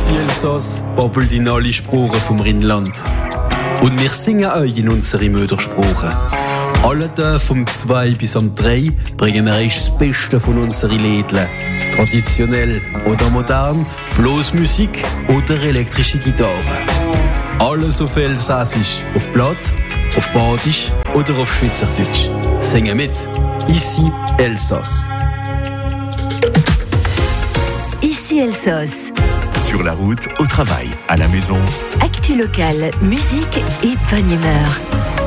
Ici Elsass babbelt in alle Sprachen vom Rheinland. Und wir singen euch in unsere Muttersprache. Alle Tage vom 2 bis am 3 bringen wir euch das Beste von unseren Liedern. Traditionell oder modern, bloß Musik oder elektrische Gitarre. Alles auf Elsassisch, auf Platt, auf Badisch oder auf Schweizerdeutsch. Singen mit. Ici Elsass. Ici Elsass. Sur la route, au travail, à la maison. Actu locale, musique et bonne humeur.